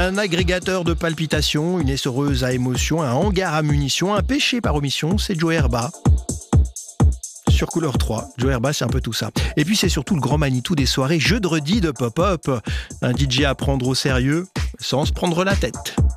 Un agrégateur de palpitations, une essoreuse à émotions, un hangar à munitions, un péché par omission, c'est Joe Herba. Sur Couleur 3, Joe Herba, c'est un peu tout ça. Et puis c'est surtout le grand Manitou des soirées jeudi de pop-up. Un DJ à prendre au sérieux sans se prendre la tête.